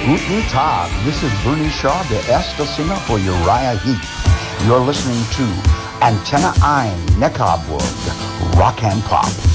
Guten Tag, this is Bernie Shaw, der erste Singer for Uriah Heep. You're listening to Antenne 1 Neckarburg, Rock and Pop.